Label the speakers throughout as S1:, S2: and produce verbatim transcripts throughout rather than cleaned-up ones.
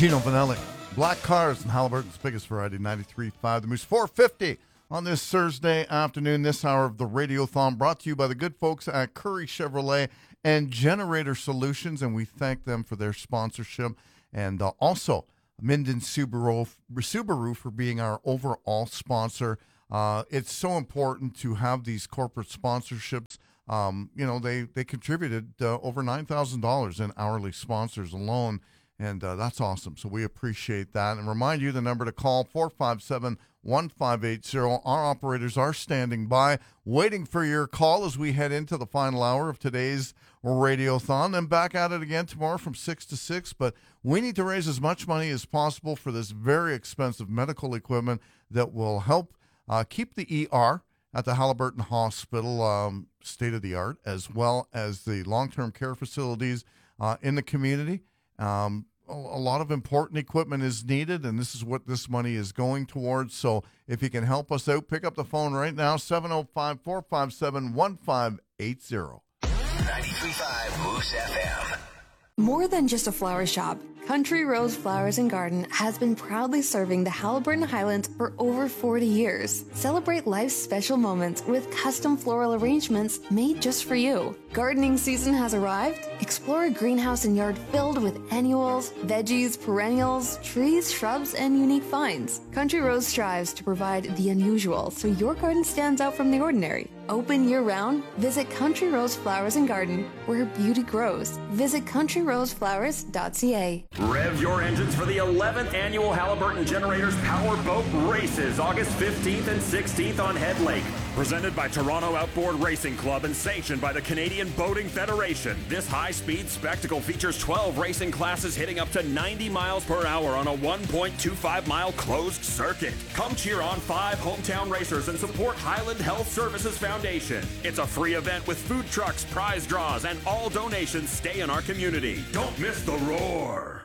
S1: Gino Vanelli. Black Cars and Halliburton's biggest variety, ninety-three point five. The Moose four fifty on this Thursday afternoon. This hour of the Radiothon brought to you by the good folks at Curry Chevrolet and Generator Solutions, and we thank them for their sponsorship. And uh, also, Minden Subaru, Subaru for being our overall sponsor. Uh, it's so important to have these corporate sponsorships. Um, you know, they, they contributed uh, over nine thousand dollars in hourly sponsors alone. And uh, that's awesome. So we appreciate that. And remind you the number to call, four five seven, one five eight zero. Our operators are standing by, waiting for your call as we head into the final hour of today's Radiothon. And back at it again tomorrow from six to six. But we need to raise as much money as possible for this very expensive medical equipment that will help uh, keep the E R at the Halliburton Hospital um, state-of-the-art, as well as the long-term care facilities uh, in the community. Um, a lot of important equipment is needed, and this is what this money is going towards. So if you can help us out, pick up the phone right now, seven oh five, four five seven, one five eight zero.
S2: ninety-three point five Moose F M.
S3: More than just a flower shop, Country Rose Flowers and Garden has been proudly serving the Halliburton Highlands for over forty years. Celebrate life's special moments with custom floral arrangements made just for you. Gardening season has arrived. Explore a greenhouse and yard filled with annuals, veggies, perennials, trees, shrubs, and unique finds. Country Rose strives to provide the unusual so your garden stands out from the ordinary. Open year-round, visit Country Rose Flowers and Garden, where beauty grows. Visit country rose flowers dot c a.
S4: Rev your engines for the eleventh annual Halliburton Generators Power Boat Races, August fifteenth and sixteenth on Head Lake. Presented by Toronto Outboard Racing Club and sanctioned by the Canadian Boating Federation. This high-speed spectacle features twelve racing classes hitting up to ninety miles per hour on a one point two five mile closed circuit. Come cheer on five hometown racers and support Highland Health Services Foundation. It's a free event with food trucks, prize draws, and all donations stay in our community. Don't miss the roar.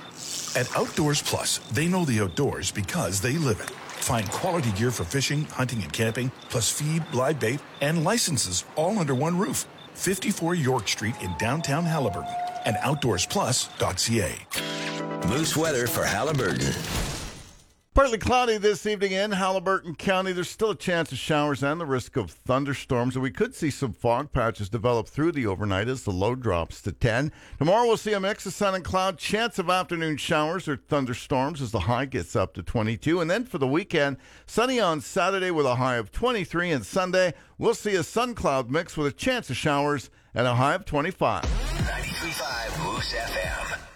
S5: At Outdoors Plus, they know the outdoors because they live it. Find quality gear for fishing, hunting, and camping, plus feed, live bait, and licenses all under one roof. fifty-four York Street in downtown Halliburton and outdoors plus dot c a.
S2: Moose weather for Halliburton.
S1: Partly cloudy this evening in Halliburton County. There's still a chance of showers and the risk of thunderstorms, and we could see some fog patches develop through the overnight as the low drops to ten. Tomorrow we'll see a mix of sun and cloud, chance of afternoon showers or thunderstorms as the high gets up to twenty-two. And then for the weekend, sunny on Saturday with a high of twenty-three, and Sunday we'll see a sun-cloud mix with a chance of showers and a high of twenty-five.
S2: ninety-three point five Moose F M.